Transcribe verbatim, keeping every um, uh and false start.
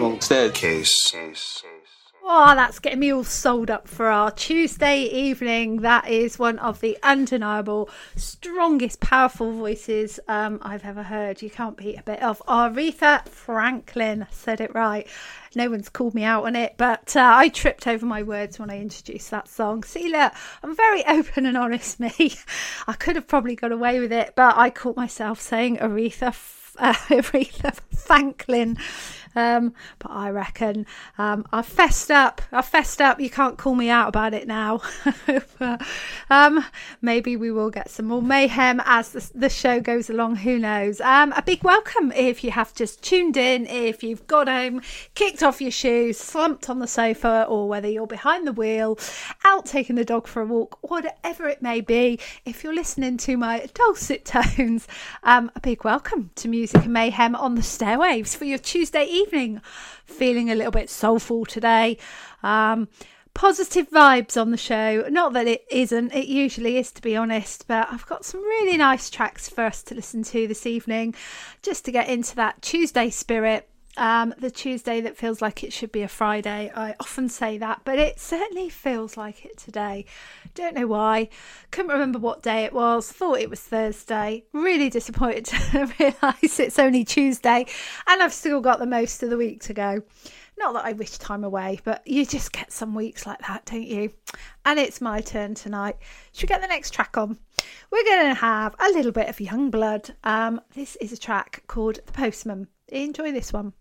Well, staircase. Oh, that's getting me all sold up for our Tuesday evening. That is one of the undeniable, strongest, powerful voices um, I've ever heard. You can't beat a bit of Aretha Franklin. I said it right. No one's called me out on it, but uh, I tripped over my words when I introduced that song. See, look, I'm very open and honest, me. I could have probably got away with it, but I caught myself saying Aretha, uh, Aretha Franklin. Um, but I reckon um, I've fessed up. I've fessed up. You can't call me out about it now. but, um, maybe we will get some more mayhem as the, the show goes along. Who knows? Um, a big welcome if you have just tuned in, if you've got home, kicked off your shoes, slumped on the sofa, or whether you're behind the wheel, out taking the dog for a walk, whatever it may be. If you're listening to my dulcet tones, um, a big welcome to Music and Mayhem on the Stairwaves for your Tuesday evening. Evening, feeling a little bit soulful today. Um, positive vibes on the show. Not that it isn't, it usually is, to be honest, but I've got some really nice tracks for us to listen to this evening, just to get into that Tuesday spirit. Um, the Tuesday that feels like it should be a Friday. I often say that, but it certainly feels like it today. Don't know why. Couldn't remember what day it was. Thought it was Thursday. Really disappointed to realise it's only Tuesday and I've still got the most of the week to go. Not that I wish time away, but you just get some weeks like that, don't you? And it's my turn tonight. Should we get the next track on? We're going to have a little bit of Youngblood. Um, this is a track called The Postman. Enjoy this one.